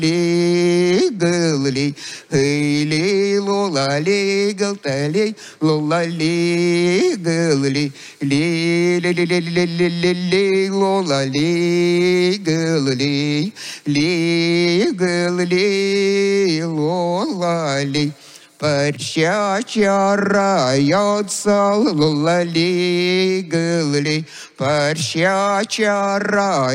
ли, гылли, ли, лола, ли, галтали, лола, ли, гылли, ли, лола, ли, гылли, лола, ли. Парща рается, лола, ли, гылли, парща